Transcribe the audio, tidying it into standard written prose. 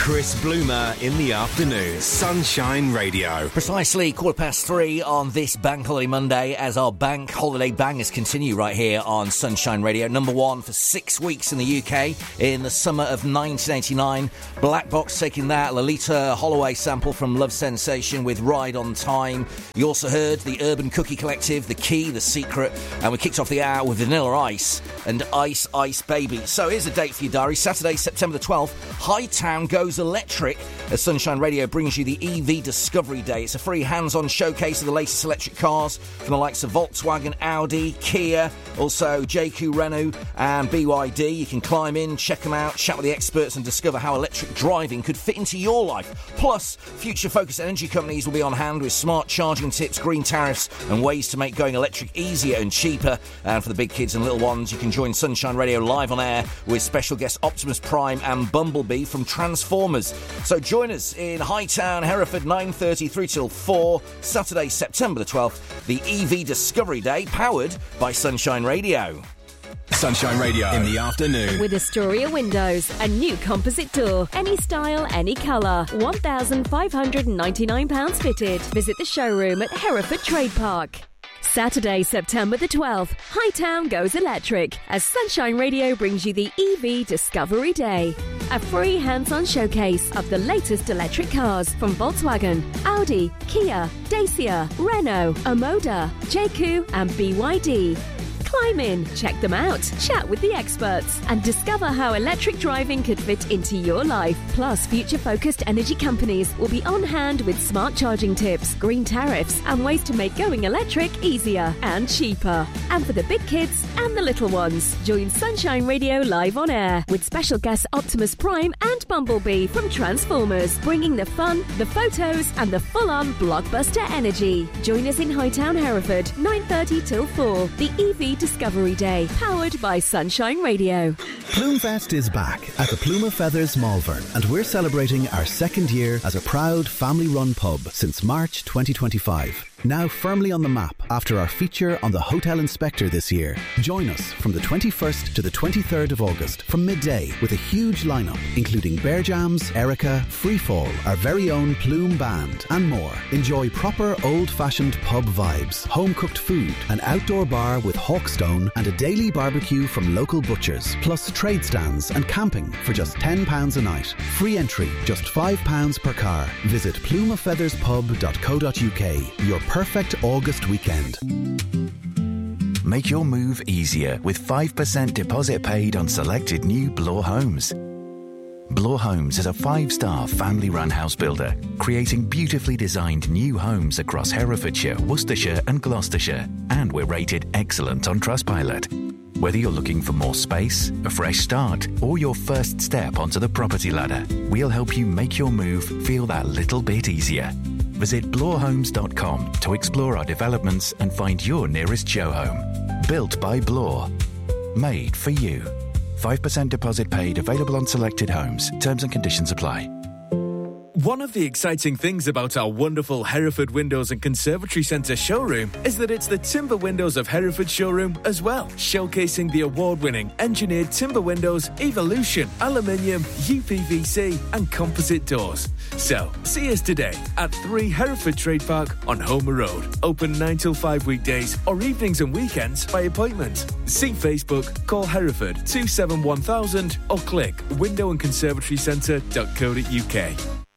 Chris Bloomer in the afternoon. Sunshine Radio. Precisely 3:15 on this Bank Holiday Monday as our Bank Holiday bangers continue right here on Sunshine Radio. Number one for 6 weeks in the UK in the summer of 1989. Black Box taking that Lolita Holloway sample from Love Sensation with Ride on Time. You also heard the Urban Cookie Collective, The Key, The Secret, and we kicked off the hour with Vanilla Ice and Ice Ice Baby. So here's a date for your diary. Saturday, September the 12th, Hightown goes electric as Sunshine Radio brings you the EV Discovery Day. It's a free hands-on showcase of the latest electric cars from the likes of Volkswagen, Audi, Kia, also JQ Renault and BYD. You can climb in, check them out, chat with the experts and discover how electric driving could fit into your life. Plus, future-focused energy companies will be on hand with smart charging tips, green tariffs and ways to make going electric easier and cheaper. And for the big kids and little ones, you can join Sunshine Radio live on air with special guests Optimus Prime and Bumblebee from Transformers. So join us in Hightown, Hereford, 9:30 through till 4, Saturday, September the 12th, the EV Discovery Day, powered by Sunshine Radio. Sunshine Radio in the afternoon. With Astoria Windows, a new composite door. Any style, any colour. £1,599 fitted. Visit the showroom at Hereford Trade Park. Saturday, September the 12th, Hightown goes electric as Sunshine Radio brings you the EV Discovery Day. A free hands-on showcase of the latest electric cars from Volkswagen, Audi, Kia, Dacia, Renault, Omoda, JQ and BYD. Climb in, check them out, chat with the experts and discover how electric driving could fit into your life. Plus, future-focused energy companies will be on hand with smart charging tips, green tariffs and ways to make going electric easier and cheaper. And for the big kids and the little ones, join Sunshine Radio live on air with special guests Optimus Prime and Bumblebee from Transformers, bringing the fun, the photos and the full-on blockbuster energy. Join us in Hightown, Hereford, 9:30 till 4, the EV Discovery Day, powered by Sunshine Radio. Plumefest is back at the Plume of Feathers Malvern, and we're celebrating our second year as a proud family-run pub since March 2025. Now firmly on the map after our feature on the Hotel Inspector this year. Join us from the 21st to the 23rd of August from midday with a huge lineup including Bear Jams, Erica, Freefall, our very own Plume Band and more. Enjoy proper old-fashioned pub vibes, home-cooked food, an outdoor bar with Hawkstone and a daily barbecue from local butchers, plus trade stands and camping for just £10 a night. Free entry, just £5 per car. Visit plumeoffeatherspub.co.uk. Your perfect August weekend. Make your move easier with 5% deposit paid on selected new Bloor homes. Bloor Homes is a 5-star family-run house builder, creating beautifully designed new homes across Herefordshire, Worcestershire and Gloucestershire, and we're rated excellent on Trustpilot. Whether you're looking for more space, a fresh start, or your first step onto the property ladder, we'll help you make your move feel that little bit easier. Visit bloorhomes.com to explore our developments and find your nearest show home. Built by Bloor. Made for you. 5% deposit paid, available on selected homes. Terms and conditions apply. One of the exciting things about our wonderful Hereford Windows and Conservatory Centre showroom is that it's the Timber Windows of Hereford showroom as well, showcasing the award-winning engineered timber windows, Evolution, aluminium, UPVC and composite doors. So, see us today at 3 Hereford Trade Park on Homer Road. Open 9 till 5 weekdays or evenings and weekends by appointment. See Facebook, call Hereford 271,000 or click windowandconservatorycentre.co.uk.